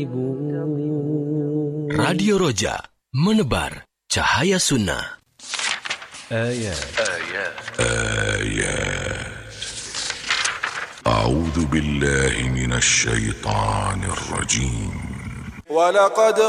Radio Roja, menebar cahaya sunnah. أعوذ بالله من الشيطان الرجيم. ولقد